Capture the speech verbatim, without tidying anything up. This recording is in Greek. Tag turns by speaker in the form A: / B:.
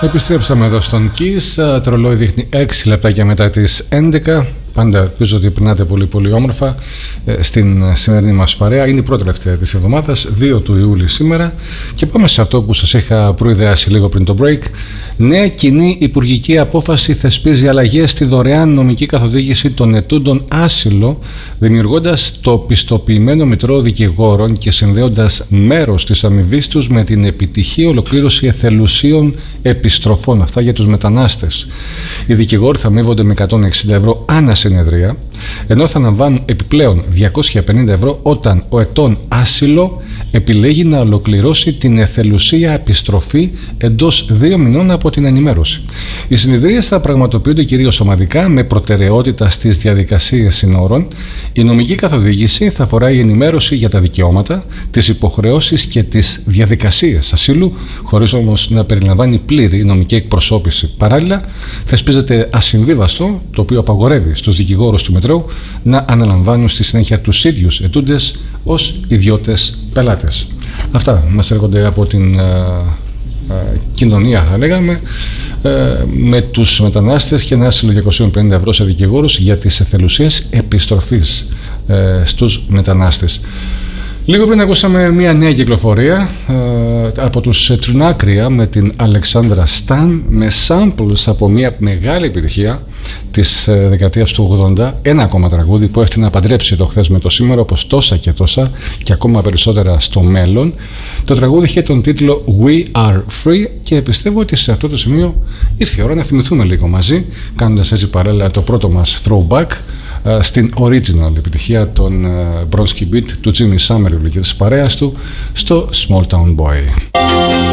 A: Επιστρέψαμε εδώ στον Kiss. Το ρολόι δείχνει έξι λεπτάκια μετά τις έντεκα. Πάντα ελπίζω ότι περνάτε πολύ πολύ όμορφα στην σημερινή μας παρέα. Είναι η πρώτη τελευταία της εβδομάδας, δύο του Ιούλη σήμερα. Και πάμε σε αυτό που σας είχα προειδεάσει λίγο πριν το break. Νέα κοινή υπουργική απόφαση θεσπίζει αλλαγές στη δωρεάν νομική καθοδήγηση των ετούντων άσυλο, δημιουργώντας το πιστοποιημένο μητρό δικηγόρων και συνδέοντας μέρος της αμοιβής τους με την επιτυχή ολοκλήρωση εθελουσίων επιστροφών. Αυτά για τους μετανάστες. Οι δικηγόροι θα αμείβονται με εκατόν εξήντα ευρώ ανά συνεδρία, ενώ θα αναβάνουν επιπλέον διακόσια πενήντα ευρώ όταν ο ετών άσυλο επιλέγει να ολοκληρώσει την εθελουσία επιστροφή εντός δύο μηνών από την ενημέρωση. Οι συνεδρίες θα πραγματοποιούνται κυρίως ομαδικά με προτεραιότητα στις διαδικασίες συνόρων. Η νομική καθοδήγηση θα αφορά η ενημέρωση για τα δικαιώματα, τις υποχρεώσεις και τις διαδικασίες ασύλου, χωρίς όμως να περιλαμβάνει πλήρη νομική εκπροσώπηση. Παράλληλα, θεσπίζεται ασυμβίβαστο, το οποίο απαγορεύει στους δικηγόρους του Μητρώου να αναλαμβάνουν στη συνέχεια τους ίδιους ετούντες ως ιδιώτες πελάτες. Αυτά μας έρχονται από την α, α, κοινωνία, θα λέγαμε, α, με τους μετανάστες και ένα άσυλο διακόσια πενήντα ευρώ σε δικηγόρους για τις εθελουσίες επιστροφής α, στους μετανάστες. Λίγο πριν ακούσαμε μια νέα κυκλοφορία ε, από τους Τρινάκρια με την Αλεξάνδρα Σταν, με samples από μια μεγάλη επιτυχία της ε, δεκαετίας του ογδόντα, ένα ακόμα τραγούδι που έχει να παντρέψει το χθες με το σήμερα, όπως τόσα και τόσα και ακόμα περισσότερα στο μέλλον. Το τραγούδι είχε τον τίτλο We Are Free και πιστεύω ότι σε αυτό το σημείο ήρθε η ώρα να θυμηθούμε λίγο μαζί, κάνοντας έτσι παράλληλα το πρώτο μας throwback στην original επιτυχία των Bronski Beat του Jimmy Somerville και της παρέας του στο Small Town Boy.